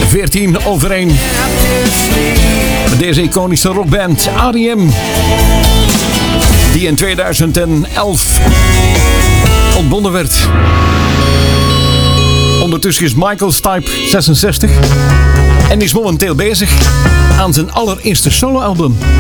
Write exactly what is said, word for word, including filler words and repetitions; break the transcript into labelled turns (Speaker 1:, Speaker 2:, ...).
Speaker 1: veertien over één. Deze iconische rockband R E M, die in tweeduizend elf ontbonden werd. Ondertussen is Michael Stipe zesenzestig en is momenteel bezig aan zijn allereerste soloalbum.